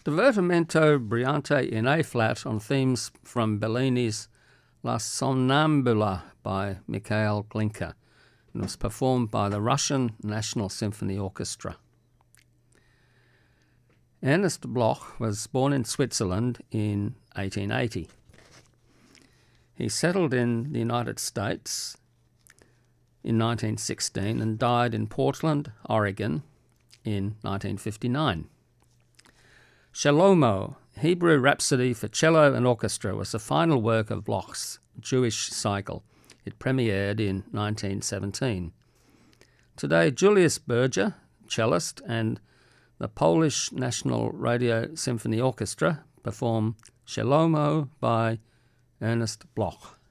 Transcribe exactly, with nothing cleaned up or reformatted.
Divertimento Brillante in A-flat on themes from Bellini's La Sonnambula by Mikhail Glinka, and was performed by the Russian National Symphony Orchestra. Ernst Bloch was born in Switzerland in eighteen eighty. He settled in the United States in nineteen sixteen and died in Portland, Oregon in nineteen fifty-nine. Shlomo, Hebrew Rhapsody for Cello and Orchestra, was the final work of Bloch's Jewish cycle. It premiered in nineteen seventeen. Today, Julius Berger, cellist, and the Polish National Radio Symphony Orchestra perform Shlomo by Ernst Bloch.